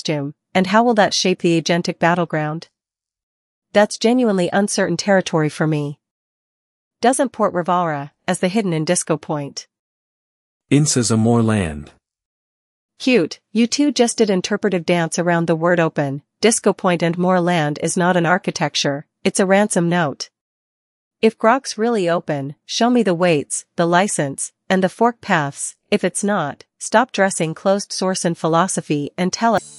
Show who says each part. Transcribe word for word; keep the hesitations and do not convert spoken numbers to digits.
Speaker 1: costume, and how will that shape the agentic battleground? That's genuinely uncertain territory for me. Doesn't Port Rivalra, as the hidden in Disco Point.
Speaker 2: Insa's a more land.
Speaker 1: Cute, you two just did interpretive dance around the word open. Disco Point and more land is not an architecture, it's a ransom note. If Grok's really open, show me the weights, the license, and the fork paths. If it's not, stop dressing closed source in philosophy and tell us.